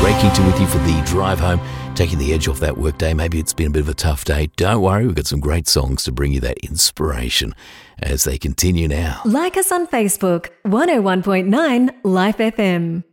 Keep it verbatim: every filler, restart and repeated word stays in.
Ray Kington with you for the drive home, taking the edge off that workday. Maybe it's been a bit of a tough day. Don't worry, we've got some great songs to bring you that inspiration as they continue now. Like us on Facebook, one oh one point nine Life F M.